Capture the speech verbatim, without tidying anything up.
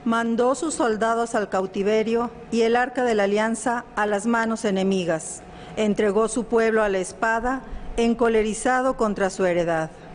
mandó sus soldados al cautiverio y el arca de la alianza a las manos enemigas. Entregó su pueblo a la espada, encolerizado contra su heredad.